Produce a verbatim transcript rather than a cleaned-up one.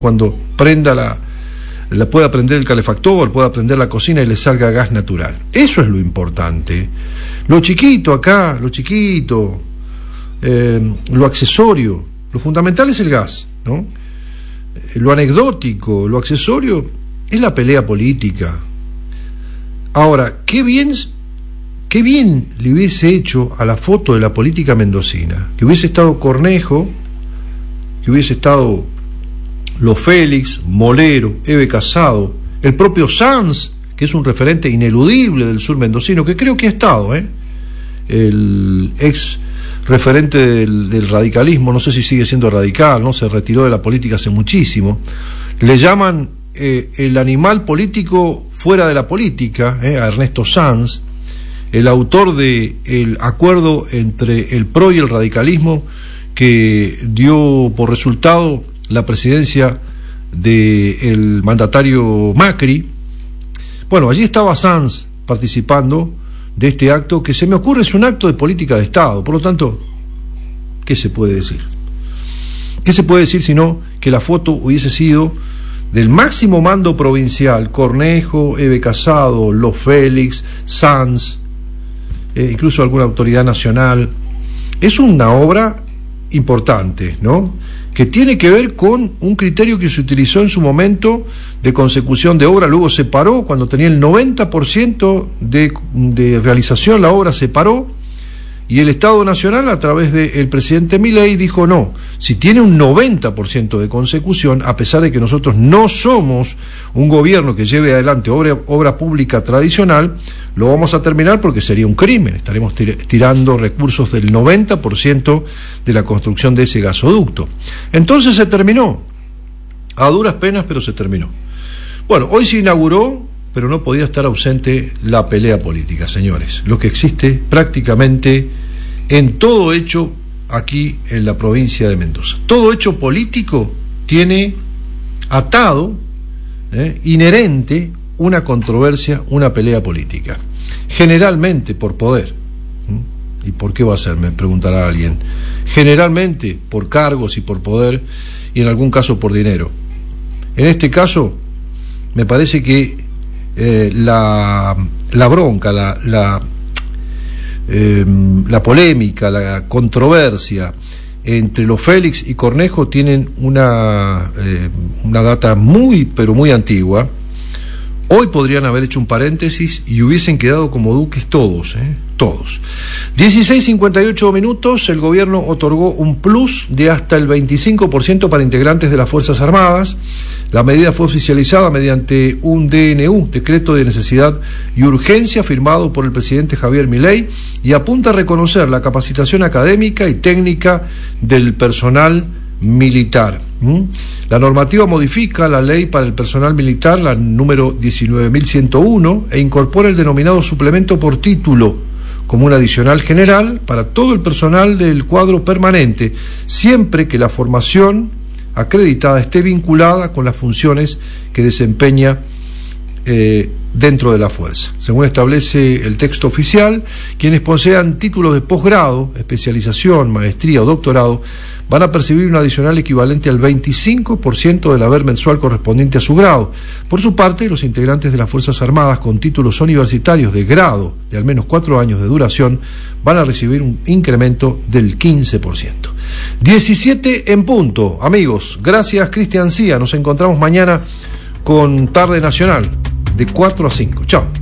cuando prenda la, la pueda prender el calefactor, pueda prender la cocina y le salga gas natural. Eso es lo importante. Lo chiquito acá, lo chiquito, eh, lo accesorio, lo fundamental es el gas, ¿no? Lo anecdótico, lo accesorio es la pelea política. Ahora, qué bien, qué bien le hubiese hecho a la foto de la política mendocina, que hubiese estado Cornejo, que hubiese estado Los Félix, Molero, Eve Casado, el propio Sanz, que es un referente ineludible del sur mendocino, que creo que ha estado, ¿eh? el ex referente del, del radicalismo, no sé si sigue siendo radical, no se retiró de la política hace muchísimo. Le llaman eh, el animal político fuera de la política, eh, a Ernesto Sanz, el autor de el acuerdo entre el P R O y el radicalismo que dio por resultado la presidencia del mandatario Macri. Bueno, allí estaba Sanz participando de este acto que se me ocurre es un acto de política de Estado. Por lo tanto, ¿qué se puede decir? ¿Qué se puede decir sino que la foto hubiese sido del máximo mando provincial, Cornejo, Eve Casado, Los Félix, Sanz, eh, incluso alguna autoridad nacional? Es una obra importante, ¿no?, que tiene que ver con un criterio que se utilizó en su momento de consecución de obra, luego se paró, cuando tenía el noventa por ciento de, de realización, la obra se paró, y el Estado Nacional, a través del presidente Milei, dijo no, si tiene un noventa por ciento de consecución, a pesar de que nosotros no somos un gobierno que lleve adelante obra, obra pública tradicional, lo vamos a terminar porque sería un crimen, estaremos tir- tirando recursos del noventa por ciento de la construcción de ese gasoducto. Entonces se terminó, a duras penas, pero se terminó. Bueno, hoy se inauguró, pero no podía estar ausente la pelea política, señores, lo que existe prácticamente en todo hecho aquí en la provincia de Mendoza. Todo hecho político tiene atado, eh, inherente, una controversia, una pelea política, generalmente por poder. ¿Mm? ¿Y por qué va a ser?, me preguntará alguien. Generalmente por cargos y por poder, y en algún caso por dinero. En este caso, me parece que Eh, la, la bronca, la, la, eh, la polémica, la controversia entre Los Félix y Cornejo tienen una, eh, una data muy, pero muy antigua. Hoy podrían haber hecho un paréntesis y hubiesen quedado como duques todos, ¿eh? Todos. dieciséis cincuenta y ocho minutos, el gobierno otorgó un plus de hasta el veinticinco por ciento para integrantes de las Fuerzas Armadas. La medida fue oficializada mediante un D N U, Decreto de Necesidad y Urgencia, firmado por el presidente Javier Milei, y apunta a reconocer la capacitación académica y técnica del personal militar. ¿Mm? La normativa modifica la ley para el personal militar, la número diecinueve mil ciento uno, e incorpora el denominado suplemento por título como un adicional general para todo el personal del cuadro permanente, siempre que la formación acreditada esté vinculada con las funciones que desempeña eh, dentro de la fuerza. Según establece el texto oficial, quienes posean títulos de posgrado, especialización, maestría o doctorado van a percibir un adicional equivalente al veinticinco por ciento del haber mensual correspondiente a su grado. Por su parte, los integrantes de las Fuerzas Armadas con títulos universitarios de grado de al menos cuatro años de duración van a recibir un incremento del quince por ciento. diecisiete en punto, amigos. Gracias, Cristian Cía. Nos encontramos mañana con Tarde Nacional de cuatro a cinco. Chao.